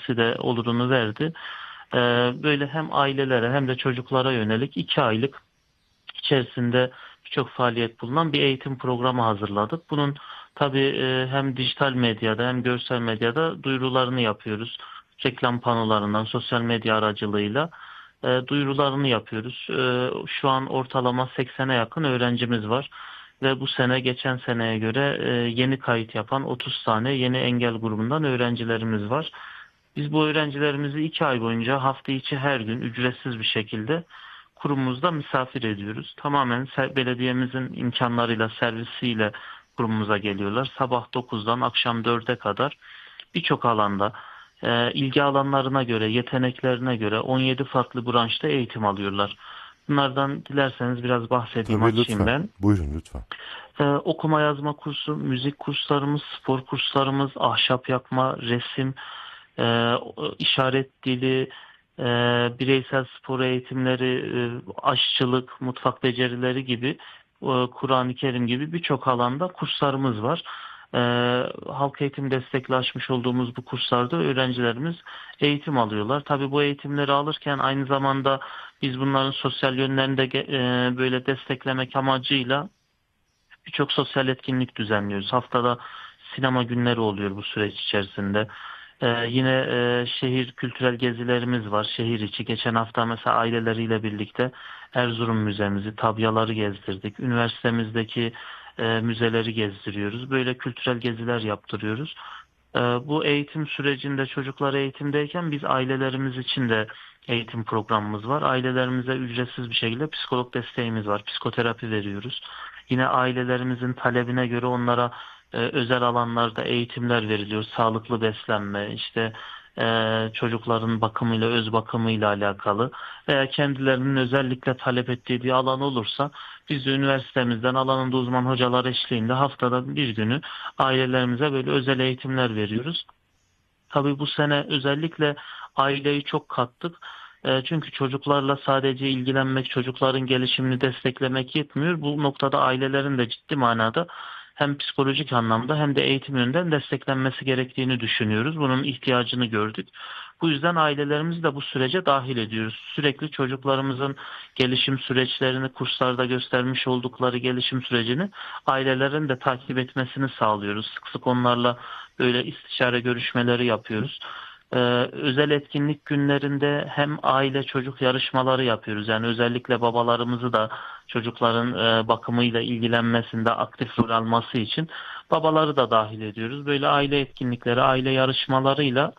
ikisi de olurunu verdi. Böyle hem ailelere hem de çocuklara yönelik 2 aylık içerisinde birçok faaliyet bulunan bir eğitim programı hazırladık. Bunun tabii hem dijital medyada hem görsel medyada duyurularını yapıyoruz. Reklam panolarından, sosyal medya aracılığıyla duyurularını yapıyoruz. Şu an ortalama 80'e yakın öğrencimiz var. Ve bu sene geçen seneye göre yeni kayıt yapan 30 tane yeni engel grubundan öğrencilerimiz var. Biz bu öğrencilerimizi 2 ay boyunca hafta içi her gün ücretsiz bir şekilde kurumumuzda misafir ediyoruz. Tamamen belediyemizin imkanlarıyla, servisiyle kurumumuza geliyorlar. Sabah 9'dan akşam 4'e kadar birçok alanda ilgi alanlarına göre, yeteneklerine göre 17 farklı branşta eğitim alıyorlar. Bunlardan dilerseniz biraz bahsedeyim, Tabii açayım lütfen. ben. Buyurun lütfen. Okuma yazma kursu, müzik kurslarımız, spor kurslarımız, ahşap yapma, resim, işaret dili, e, bireysel spor eğitimleri, aşçılık, mutfak becerileri gibi, Kur'an-ı Kerim gibi birçok alanda kurslarımız var. E, Halk eğitim destekli açmış olduğumuz bu kurslarda öğrencilerimiz eğitim alıyorlar. Tabii bu eğitimleri alırken aynı zamanda biz bunların sosyal yönlerini de böyle desteklemek amacıyla birçok sosyal etkinlik düzenliyoruz. Haftada sinema günleri oluyor bu süreç içerisinde. Yine şehir kültürel gezilerimiz var. Şehir içi. Geçen hafta mesela aileleriyle birlikte Erzurum Müzemizi, Tabyaları gezdirdik. Üniversitemizdeki müzeleri gezdiriyoruz. Böyle kültürel geziler yaptırıyoruz. Bu eğitim sürecinde çocuklar eğitimdeyken biz ailelerimiz için de eğitim programımız var. Ailelerimize ücretsiz bir şekilde psikolog desteğimiz var. Psikoterapi veriyoruz. Yine ailelerimizin talebine göre onlara özel alanlarda eğitimler veriliyor. Sağlıklı beslenme, işte çocukların bakımıyla, öz bakımıyla alakalı veya kendilerinin özellikle talep ettiği bir alan olursa biz de üniversitemizden alanında uzman hocalar eşliğinde haftada bir günü ailelerimize böyle özel eğitimler veriyoruz. Tabii bu sene özellikle aileyi çok kattık. Çünkü çocuklarla sadece ilgilenmek, çocukların gelişimini desteklemek yetmiyor. Bu noktada ailelerin de ciddi manada hem psikolojik anlamda hem de eğitim yönden desteklenmesi gerektiğini düşünüyoruz. Bunun ihtiyacını gördük. Bu yüzden ailelerimizi de bu sürece dahil ediyoruz. Sürekli çocuklarımızın gelişim süreçlerini, kurslarda göstermiş oldukları gelişim sürecini ailelerin de takip etmesini sağlıyoruz. Sık sık onlarla böyle istişare görüşmeleri yapıyoruz. Özel etkinlik günlerinde hem aile çocuk yarışmaları yapıyoruz. Yani özellikle babalarımızı da çocukların bakımıyla ilgilenmesinde aktif rol alması için babaları da dahil ediyoruz. Böyle aile etkinlikleri, aile yarışmalarıyla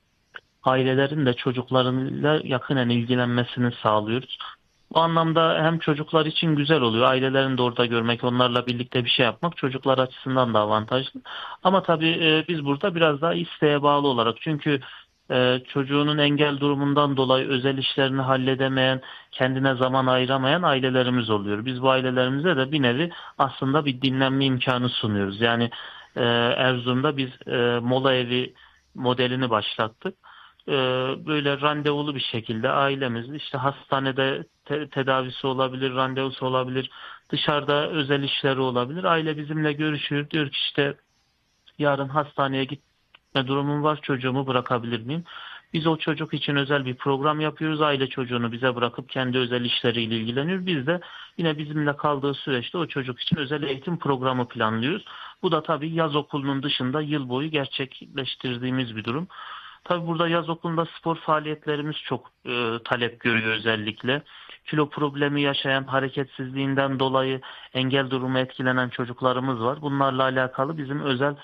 ailelerin de çocuklarıyla yakinen ilgilenmesini sağlıyoruz. Bu anlamda hem çocuklar için güzel oluyor. Ailelerin de orada görmek, onlarla birlikte bir şey yapmak çocuklar açısından da avantajlı. Ama tabii biz burada biraz daha isteğe bağlı olarak. Çünkü çocuğunun engel durumundan dolayı özel işlerini halledemeyen, kendine zaman ayıramayan ailelerimiz oluyor. Biz bu ailelerimize de bir nevi aslında bir dinlenme imkanı sunuyoruz. Yani Erzurum'da biz mola evi modelini başlattık. e, Böyle randevulu bir şekilde ailemiz işte hastanede tedavisi olabilir, randevusu olabilir, dışarıda özel işleri olabilir. Aile bizimle görüşüyor. Diyor ki işte yarın hastaneye gitme durumum var, çocuğumu bırakabilir miyim? Biz o çocuk için özel bir program yapıyoruz. Aile çocuğunu bize bırakıp kendi özel işleriyle ilgileniyor. Biz de yine bizimle kaldığı süreçte o çocuk için özel eğitim programı planlıyoruz. Bu da tabii yaz okulunun dışında yıl boyu gerçekleştirdiğimiz bir durum. Tabii burada yaz okulunda spor faaliyetlerimiz çok talep görüyor özellikle. Kilo problemi yaşayan, hareketsizliğinden dolayı engel durumu etkilenen çocuklarımız var. Bunlarla alakalı bizim özel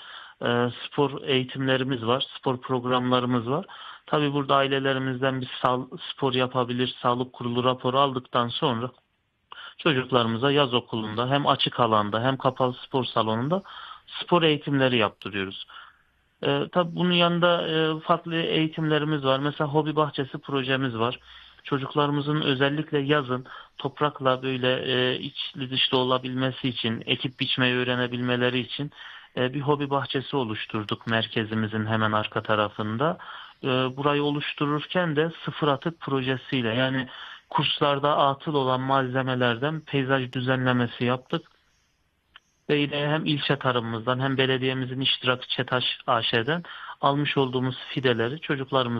spor eğitimlerimiz var, spor programlarımız var. Tabii burada ailelerimizden bir spor yapabilir, sağlık kurulu raporu aldıktan sonra çocuklarımıza yaz okulunda hem açık alanda hem kapalı spor salonunda spor eğitimleri yaptırıyoruz. Tabii bunun yanında farklı eğitimlerimiz var. Mesela hobi bahçesi projemiz var. Çocuklarımızın özellikle yazın toprakla böyle içli dışlı olabilmesi için, ekip biçmeyi öğrenebilmeleri için bir hobi bahçesi oluşturduk merkezimizin hemen arka tarafında. Burayı oluştururken de sıfır atık projesiyle yani kurslarda atıl olan malzemelerden peyzaj düzenlemesi yaptık. Ve yine hem ilçe tarımımızdan hem belediyemizin iştirakçı ÇETAŞ AŞ'den almış olduğumuz fideleri çocuklarımıza